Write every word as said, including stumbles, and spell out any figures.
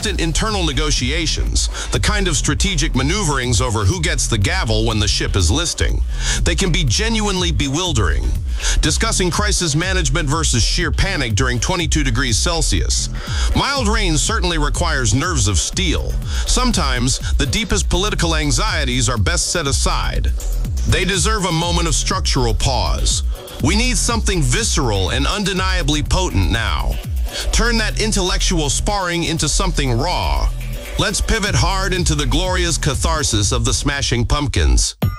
constant internal negotiations, the kind of strategic maneuverings over who gets the gavel when the ship is listing. They can be genuinely bewildering. Discussing crisis management versus sheer panic during twenty-two degrees Celsius. Mild rain certainly requires nerves of steel. Sometimes, the deepest political anxieties are best set aside. They deserve a moment of structural pause. We need something visceral and undeniably potent now. Turn that intellectual sparring into something raw. Let's pivot hard into the glorious catharsis of the Smashing Pumpkins.